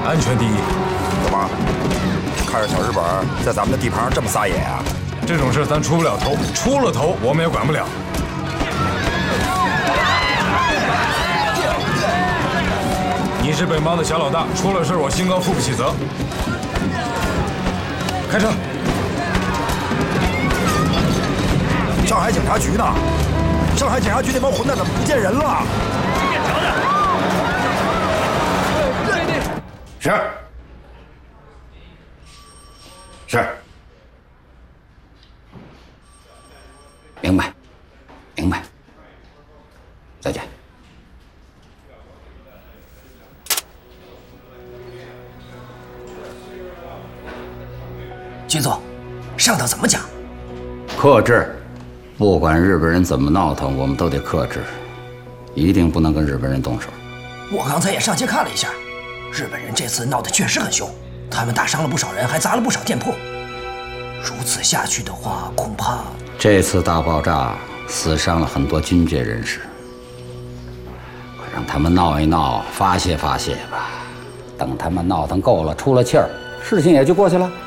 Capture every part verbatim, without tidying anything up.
安全第一。 怎么？看着小日本在咱们的地盘上这么撒野啊？ 这种事咱出不了头，出了头我们也管不了。你是本帮的小老大，出了事我新高负不起责。开车。 上海警察局呢？上海警察局那帮混蛋怎么不见人了？ 面条的。对对。 是。是。明白，明白。再见。 局座，上头怎么讲？ 克制，不管日本人怎么闹腾，我们都得克制，一定不能跟日本人动手。 我刚才也上街看了一下，日本人这次闹得确实很凶，他们打伤了不少人，还砸了不少店铺。如此下去的话，恐怕这次大爆炸死伤了很多军界人士，快让他们闹一闹，发泄发泄吧。等他们闹腾够了，出了气儿，事情也就过去了。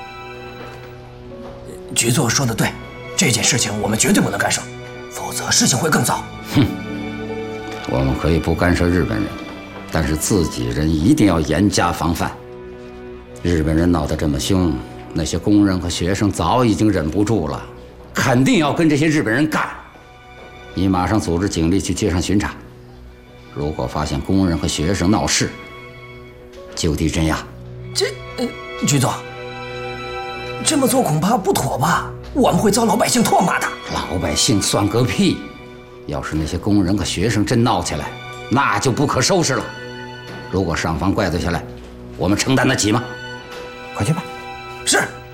局座说的对，这件事情我们绝对不能干涉，否则事情会更糟。 哼，我们可以不干涉日本人，但是自己人一定要严加防范。日本人闹得这么凶，那些工人和学生早已经忍不住了，肯定要跟这些日本人干。你马上组织警力去街上巡查，如果发现工人和学生闹事，就地镇压。 这，呃，局座。这么做恐怕不妥吧？我们会遭老百姓唾骂的。 老百姓算个屁！要是那些工人和学生真闹起来，那就不可收拾了。如果上方怪罪下来，我们承担得起吗？快去吧。 是。